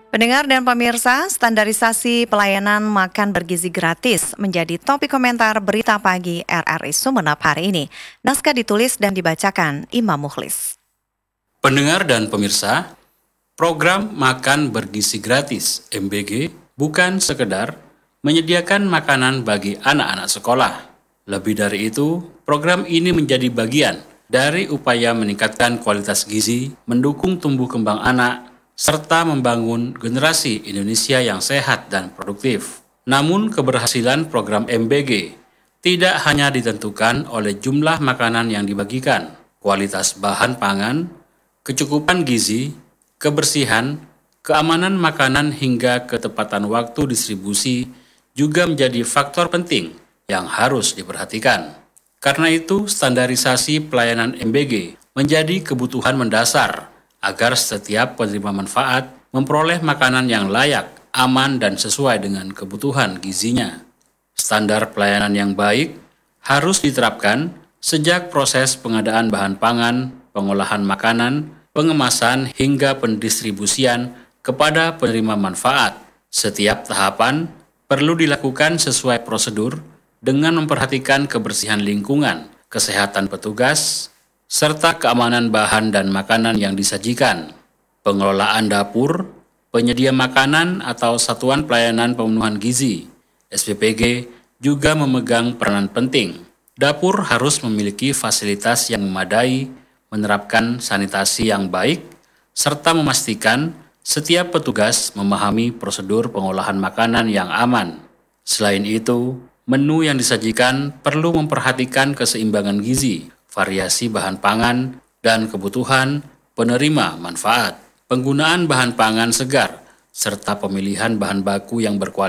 Pendengar dan pemirsa, standarisasi pelayanan makan bergizi gratis menjadi topik komentar berita pagi RRI Sumeneb hari ini. Naskah ditulis dan dibacakan Imam Mukhlis. Pendengar dan pemirsa, program Makan Bergizi Gratis (MBG) bukan sekedar menyediakan makanan bagi anak-anak sekolah. Lebih dari itu, program ini menjadi bagian dari upaya meningkatkan kualitas gizi, mendukung tumbuh kembang anak, serta membangun generasi Indonesia yang sehat dan produktif. Namun keberhasilan program MBG tidak hanya ditentukan oleh jumlah makanan yang dibagikan, kualitas bahan pangan, kecukupan gizi, kebersihan, keamanan makanan hingga ketepatan waktu distribusi juga menjadi faktor penting yang harus diperhatikan. Karena itu, standarisasi pelayanan MBG menjadi kebutuhan mendasar agar setiap penerima manfaat memperoleh makanan yang layak, aman, dan sesuai dengan kebutuhan gizinya. Standar pelayanan yang baik harus diterapkan sejak proses pengadaan bahan pangan, pengolahan makanan, pengemasan, hingga pendistribusian kepada penerima manfaat. Setiap tahapan perlu dilakukan sesuai prosedur dengan memperhatikan kebersihan lingkungan, kesehatan petugas, serta keamanan bahan dan makanan yang disajikan. Pengelolaan dapur, penyedia makanan atau satuan pelayanan pemenuhan gizi, SPPG, juga memegang peranan penting. Dapur harus memiliki fasilitas yang memadai, menerapkan sanitasi yang baik, serta memastikan setiap petugas memahami prosedur pengolahan makanan yang aman. Selain itu, menu yang disajikan perlu memperhatikan keseimbangan gizi, variasi bahan pangan, dan kebutuhan penerima manfaat. Penggunaan bahan pangan segar, serta pemilihan bahan baku yang berkualitas